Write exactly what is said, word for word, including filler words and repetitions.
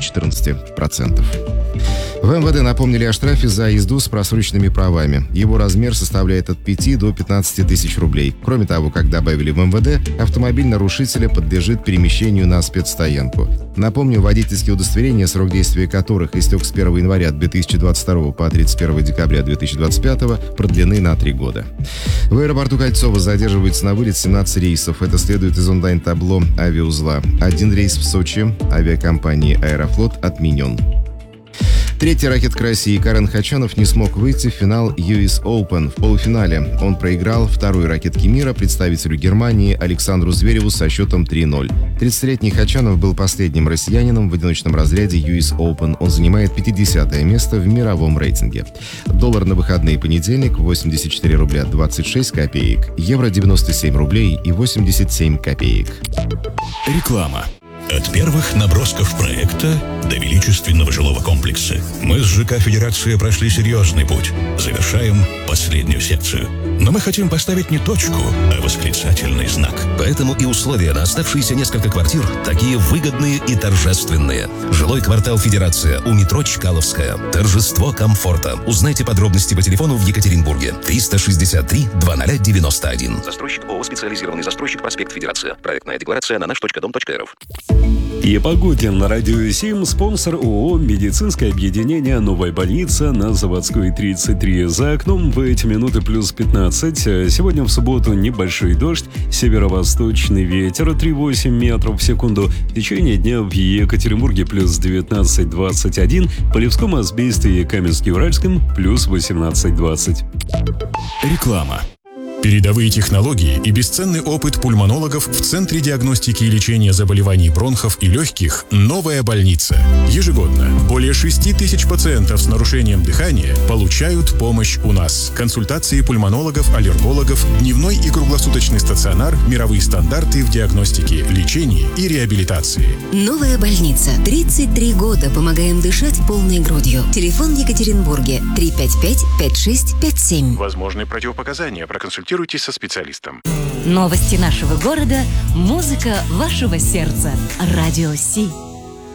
четырнадцати процентов. В эм вэ дэ напомнили о штрафе за езду с просроченными правами. Его размер составляет от пяти до пятнадцати тысяч рублей. Кроме того, как добавили в эм вэ дэ, автомобиль нарушителя подлежит перемещению на спецстоянку. Напомню, водительские удостоверения, срок действия которых истек с первого января две тысячи двадцать второго по тридцать первого декабря две тысячи двадцать пятого, продлены на три года. В аэропорту Кольцово задерживается на вылет семнадцать рейсов. Это следует из онлайн-табло авиаузла. Один рейс в Сочи авиакомпании «Аэрофлот» отменен. Третья ракетка России Карен Хачанов не смог выйти в финал ю эс Open. В полуфинале он проиграл второй ракетке мира, представителю Германии Александру Звереву со счетом три ноль. тридцатилетний Хачанов был последним россиянином в одиночном разряде ю эс Open. Он занимает пятидесятое место в мировом рейтинге. Доллар на выходные понедельник восемьдесят четыре рубля двадцать шесть копеек. Евро девяносто семь рублей и восемьдесят семь копеек. Реклама. От первых набросков проекта до величественного жилого комплекса мы с ЖК «Федерация» прошли серьезный путь. Завершаем последнюю секцию. Но мы хотим поставить не точку, а восклицательный знак. Поэтому и условия на оставшиеся несколько квартир такие выгодные и торжественные. Жилой квартал «Федерация» у метро Чкаловская. Торжество комфорта. Узнайте подробности по телефону в Екатеринбурге. триста шестьдесят три двадцать девяносто один. Застройщик ООО «Специализированный застройщик», проспект Федерация. Проектная декларация на наш точка дом точка эр эф. И Погодин на радио семь, спонсор ООО «Медицинское объединение «Новая больница» на Заводской тридцать три. За окном в эти минуты плюс пятнадцать. Сегодня в субботу небольшой дождь, северо-восточный ветер три целых восемь десятых метров в секунду. В течение дня в Екатеринбурге плюс девятнадцать двадцать один, Полевском, Азбесте и Каменске-Уральском плюс восемнадцать двадцать. Реклама. Передовые технологии и бесценный опыт пульмонологов в Центре диагностики и лечения заболеваний бронхов и легких «Новая больница». Ежегодно более шести тысяч пациентов с нарушением дыхания получают помощь у нас. Консультации пульмонологов, аллергологов, дневной и круглосуточный стационар, мировые стандарты в диагностике, лечении и реабилитации. «Новая больница». тридцать три года помогаем дышать полной грудью. Телефон в Екатеринбурге три пять пять пять шесть пять семь. Возможны противопоказания. Проконсультируйтесь со специалистом. Новости нашего города, музыка вашего сердца. Радио Си.